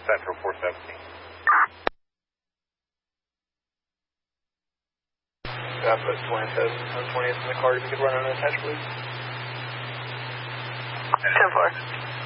Central 417. Got put 27 on 20th in the car. If you could run unattached, please. 10-4.